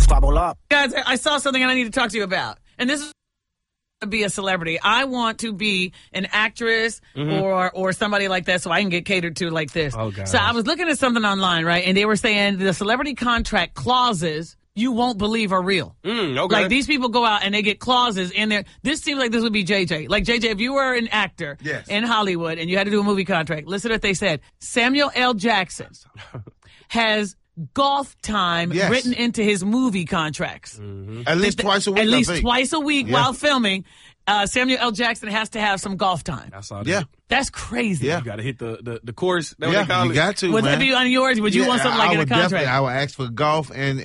bubble up. Guys, I saw something I need to talk to you about. And this is to be a celebrity. I want to be an actress or somebody like that so I can get catered to like this. Oh, God. So I was looking at something online, right? And they were saying the celebrity contract clauses you won't believe are real. Okay. Like these people go out and they get clauses in there. This seems like this would be JJ. Like JJ, if you were an actor in Hollywood and you had to do a movie contract, listen to what they said. Samuel L. Jackson has golf time written into his movie contracts. At least twice a week. At least twice a week while filming. Samuel L. Jackson has to have some golf time. I saw that. Yeah. That's crazy. You got to hit the course. That's what they call you it. got to. Would man. that be on yours? Would you want something like in a contract? I would ask for golf and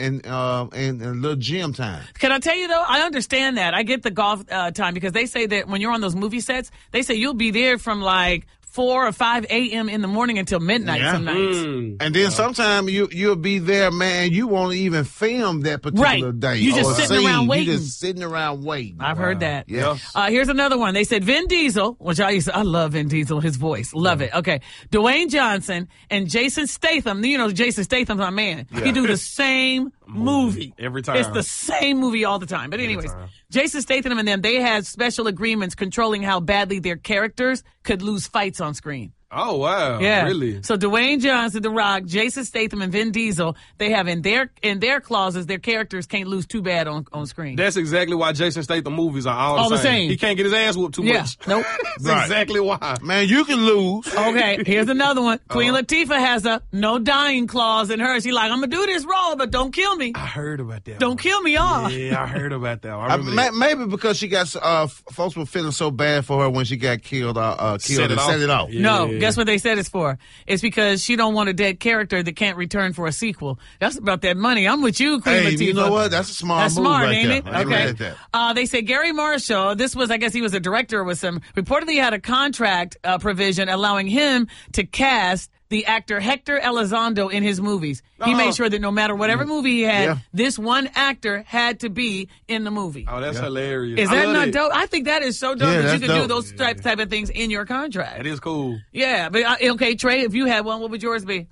a little gym time. Can I tell you though? I understand that. I get the golf time because they say that when you're on those movie sets, they say you'll be there from like 4 or 5 a.m. in the morning until midnight some nights. And then sometime you'll be there, man. You won't even film that particular day. You just sitting around waiting. You just sitting around waiting. I've heard that. Yeah. Here's another one. They said Vin Diesel, which I love Vin Diesel, his voice. Love it. Okay. Dwayne Johnson and Jason Statham. You know, Jason Statham's my man. He do the same movie. Every time. It's the same movie all the time. But anyways, Jason Statham and them, they had special agreements controlling how badly their characters could lose fights on screen. Oh, wow. Yeah. Really? So Dwayne Johnson, The Rock, Jason Statham, and Vin Diesel, they have in their clauses, their characters can't lose too bad on screen. That's exactly why Jason Statham movies are all the same. He can't get his ass whooped too much. Nope. That's exactly why. Man, you can lose. Okay, here's another one. Queen Latifah has a no dying clause in her. She's like, I'm going to do this role, but don't kill me. I heard about that. Don't kill me off. Yeah, I heard about that. I remember that. Maybe because she got folks were feeling so bad for her when she got killed. Set it off. Yeah. No, guess what they said it's for? It's because she don't want a dead character that can't return for a sequel. That's about that money. I'm with you, Queen Latifah. You know what? That's a smart move smart, right ain't there. it? Okay. That. They say Gary Marshall, I guess he was a director with some, reportedly had a contract provision allowing him to cast the actor Hector Elizondo in his movies. He made sure that no matter whatever movie he had, this one actor had to be in the movie. Oh, that's hilarious. Is that not dope? I think that is so dope that you can do those type of things in your contract. That is cool. Yeah, but okay, Trey, if you had one, what would yours be?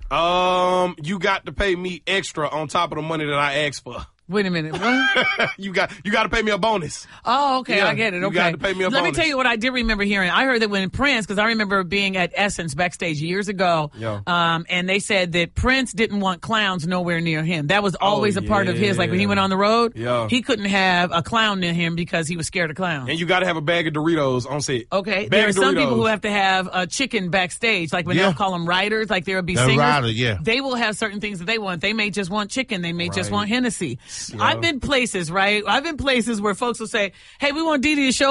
You got to pay me extra on top of the money that I asked for. Wait a minute. What? You got to pay me a bonus. Oh, okay. Yeah, I get it. Okay. You got to pay me a bonus. Let me tell you what I did remember hearing. I heard that when Prince, because I remember being at Essence backstage years ago, and they said that Prince didn't want clowns nowhere near him. That was always a part of his. Like when he went on the road, he couldn't have a clown near him because he was scared of clowns. And you got to have a bag of Doritos on set. Okay. There are some people who have to have a chicken backstage. Like when they'll call them writers, like there will be singers. Rider, They will have certain things that they want. They may just want chicken. They may just want Hennessy. I've been places, right? I've been places where folks will say, hey, we want Dee Dee to show